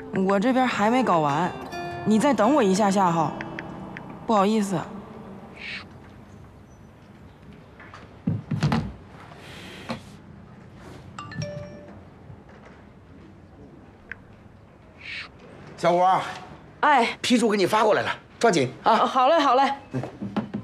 我这边还没搞完，你再等我一下下哈。不好意思。 小吴啊， 哎， 批注给你发过来了，抓紧啊！ 好嘞，好嘞。